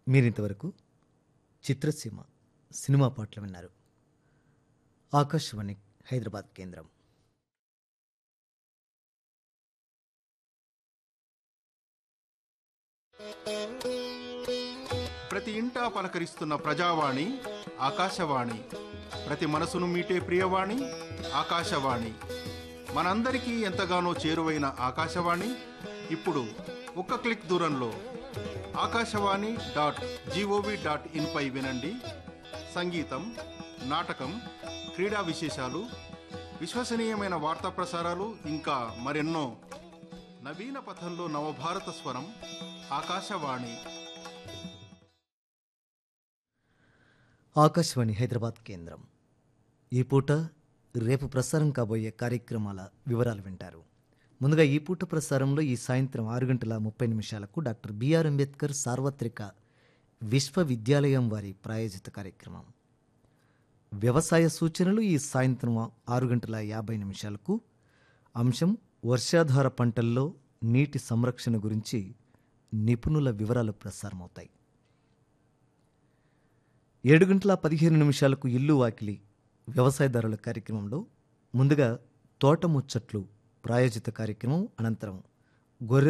మీరింతవరకు చిత్రసీమ సినిమా పాటలు విన్నారు. ఆకాశవాణి హైదరాబాద్ కేంద్రం. ప్రతి ఇంటా పలకరిస్తున్న ప్రజావాణి ఆకాశవాణి, ప్రతి మనసును మీటే ప్రియవాణి ఆకాశవాణి. మనందరికీ ఎంతగానో చేరువైన ఆకాశవాణి ఇప్పుడు ఒక్క క్లిక్ దూరంలో ఆకాశవాణి.gov.in పై వినండి. సంగీతం, నాటకం, క్రీడా విశేషాలు, విశ్వసనీయమైన వార్తా ప్రసారాలు, ఇంకా మరెన్నో. నవీన పథంలో నవభారత స్వరం ఆకాశవాణి. ఆకాశవాణి హైదరాబాద్ కేంద్రం. ఈ పూట రేపు ప్రసారం కాబోయే కార్యక్రమాల వివరాలు వింటారు. ముందుగా ఈ పూట ప్రసారంలో ఈ సాయంత్రం 6:30 డాక్టర్ బిఆర్ అంబేద్కర్ సార్వత్రిక విశ్వవిద్యాలయం వారి ప్రాయోజిత కార్యక్రమం. వ్యవసాయ సూచనలు ఈ సాయంత్రం 6:50 అంశం వర్షాధార పంటల్లో నీటి సంరక్షణ గురించి నిపుణుల వివరాలు ప్రసారమవుతాయి. 7:15 ఇల్లు వాకిలి వ్యవసాయదారుల కార్యక్రమంలో ముందుగా తోట ముచ్చట్లు ప్రాయోజిత కార్యక్రమం, అనంతరం గొర్రె